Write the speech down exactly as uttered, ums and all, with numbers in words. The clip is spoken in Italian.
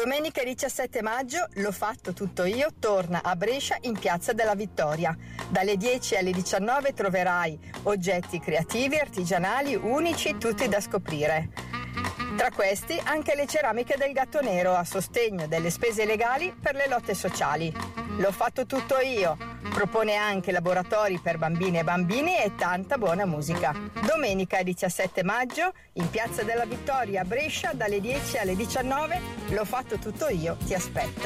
Domenica diciassette maggio L'ho fatto tutto io torna a Brescia in Piazza della Vittoria. Dalle dieci alle diciannove troverai oggetti creativi, artigianali, unici, tutti da scoprire. Tra questi anche le ceramiche del Gatto Nero a sostegno delle spese legali per le lotte sociali. L'ho fatto tutto io. Propone anche laboratori per bambine e bambini e tanta buona musica. Domenica diciassette maggio in Piazza della Vittoria a Brescia dalle dieci alle diciannove L'ho fatto tutto io ti aspetta.